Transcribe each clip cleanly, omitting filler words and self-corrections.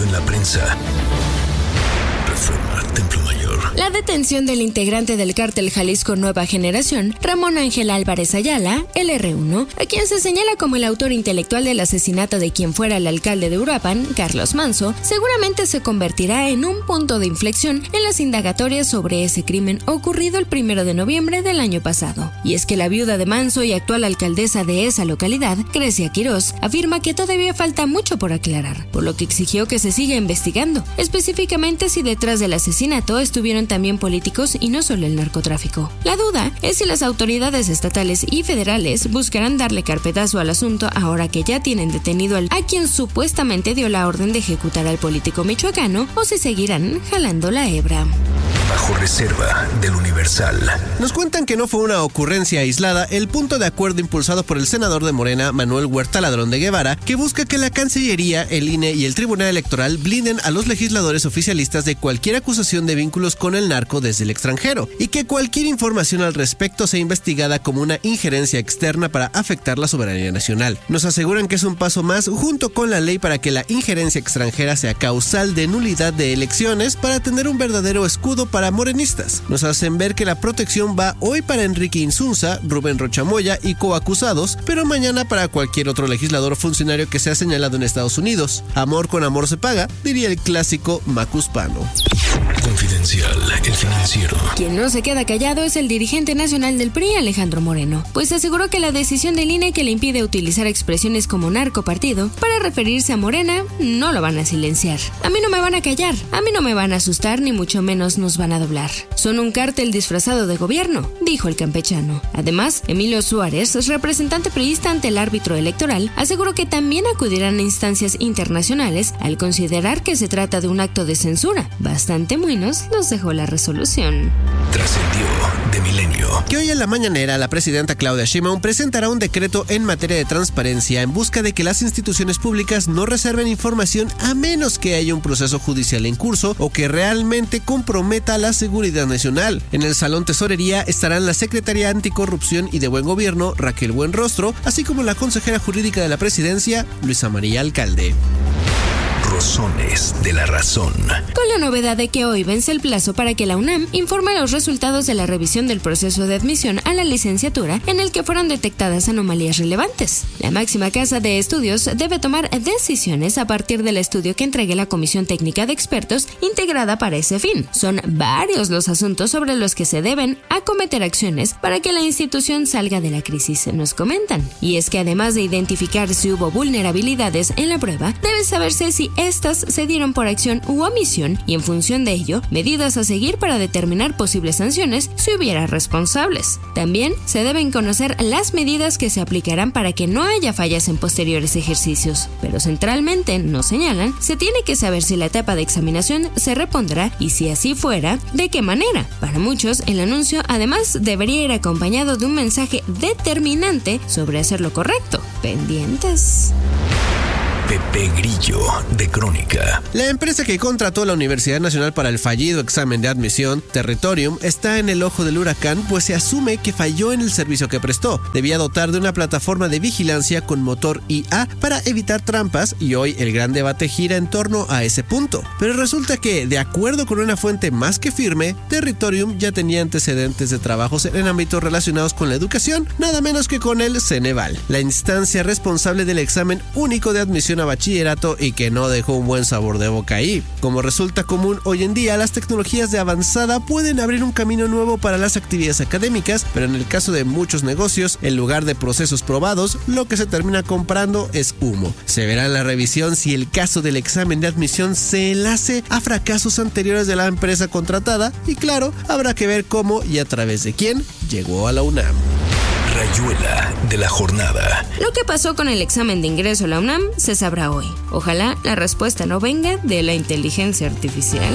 en la prensa. Reforma, Templo Mayor. La detención del integrante del cártel Jalisco Nueva Generación, Ramón Ángel Álvarez Ayala, el R1, a quien se señala como el autor intelectual del asesinato de quien fuera el alcalde de Uruapan, Carlos Manzo, seguramente se convertirá en un punto de inflexión en las indagatorias sobre ese crimen ocurrido el 1 de noviembre del año pasado. Y es que la viuda de Manzo y actual alcaldesa de esa localidad, Grecia Quirós, afirma que todavía falta mucho por aclarar, por lo que exigió que se siga investigando, específicamente si detrás del asesinato estuvieron también políticos y no solo el narcotráfico. La duda es si las autoridades estatales y federales buscarán darle carpetazo al asunto ahora que ya tienen detenido a quien supuestamente dio la orden de ejecutar al político michoacano, o si seguirán jalando la hebra. Bajo reserva del Universal. Nos cuentan que no fue una ocurrencia aislada el punto de acuerdo impulsado por el senador de Morena, Manuel Huerta Ladrón de Guevara, que busca que la Cancillería, el INE y el Tribunal Electoral blinden a los legisladores oficialistas de cualquier acusación de vínculos con el narco desde el extranjero, y que cualquier información al respecto sea investigada como una injerencia externa para afectar la soberanía nacional. Nos aseguran que es un paso más junto con la ley para que la injerencia extranjera sea causal de nulidad de elecciones para tener un verdadero escudo para morenistas. Nos hacen ver que la protección va hoy para Enrique Insunza, Rubén Rocha Moya y coacusados, pero mañana para cualquier otro legislador o funcionario que sea señalado en Estados Unidos. Amor con amor se paga, diría el clásico macuspano. Confidencial, el financiero. Quien no se queda callado es el dirigente nacional del PRI, Alejandro Moreno, pues aseguró que la decisión del INE que le impide utilizar expresiones como narcopartido para referirse a Morena no lo van a silenciar. A mí no me van a callar, a mí no me van a asustar, ni mucho menos nos van a doblar. Son un cártel disfrazado de gobierno, dijo el campechano. Además, Emilio Suárez, representante priista ante el árbitro electoral, aseguró que también acudirán a instancias internacionales al considerar que se trata de un acto de censura. Bastante muinos nos dejó la resolución. Trascendió de Milenio. Que hoy en la mañanera la presidenta Claudia Sheinbaum presentará un decreto en materia de transparencia en busca de que las instituciones públicas no reserven información a menos que haya un proceso judicial en curso o que realmente comprometa la seguridad nacional. En el Salón Tesorería estarán la secretaria Anticorrupción y de Buen Gobierno, Raquel Buenrostro, así como la consejera jurídica de la presidencia, Luisa María Alcalde. Rosones de la razón. Con la novedad de que hoy vence el plazo para que la UNAM informe los resultados de la revisión del proceso de admisión a la licenciatura en el que fueron detectadas anomalías relevantes. La máxima casa de estudios debe tomar decisiones a partir del estudio que entregue la Comisión Técnica de Expertos integrada para ese fin. Son varios los asuntos sobre los que se deben acometer acciones para que la institución salga de la crisis, nos comentan. Y es que además de identificar si hubo vulnerabilidades en la prueba, debe saberse si estas se dieron por acción u omisión y en función de ello, medidas a seguir para determinar posibles sanciones si hubiera responsables. También se deben conocer las medidas que se aplicarán para que no haya fallas en posteriores ejercicios. Pero centralmente, nos señalan, se tiene que saber si la etapa de examinación se repondrá y si así fuera, de qué manera. Para muchos, el anuncio además debería ir acompañado de un mensaje determinante sobre hacer lo correcto. Pendientes. Pepe Grillo, de Crónica. La empresa que contrató a la Universidad Nacional para el fallido examen de admisión, Territorium, está en el ojo del huracán, pues se asume que falló en el servicio que prestó. Debía dotar de una plataforma de vigilancia con motor IA para evitar trampas y hoy el gran debate gira en torno a ese punto. Pero resulta que, de acuerdo con una fuente más que firme, Territorium ya tenía antecedentes de trabajos en ámbitos relacionados con la educación, nada menos que con el Ceneval, la instancia responsable del examen único de admisión a bachillerato y que no dejó un buen sabor de boca ahí. Como resulta común hoy en día, las tecnologías de avanzada pueden abrir un camino nuevo para las actividades académicas, pero en el caso de muchos negocios, en lugar de procesos probados, lo que se termina comprando es humo. Se verá en la revisión si el caso del examen de admisión se enlace a fracasos anteriores de la empresa contratada y claro, habrá que ver cómo y a través de quién llegó a la UNAM. Rayuela de la jornada. Lo que pasó con el examen de ingreso a la UNAM se sabrá hoy. Ojalá la respuesta no venga de la inteligencia artificial.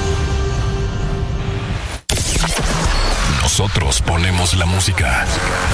Nosotros ponemos la música.